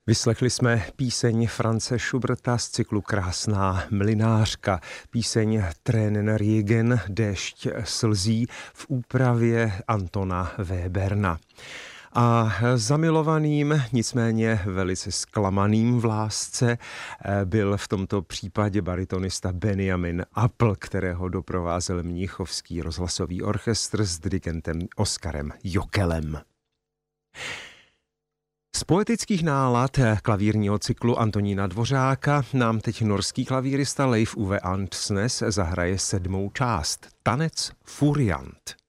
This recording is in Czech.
Vyslechli jsme píseň Franze Schuberta z cyklu Krásná mlynářka, píseň Tränen Regen, Déšť slzí v úpravě Antona Weberna. A zamilovaným, nicméně velice zklamaným v lásce byl v tomto případě baritonista Benjamin Appel, kterého doprovázel Mnichovský rozhlasový orchestr s dirigentem Oskarem Jokelem. Z poetických nálad klavírního cyklu Antonína Dvořáka nám teď norský klavírista Leif Ove Andsnes zahraje 7. část, Tanec Furiant.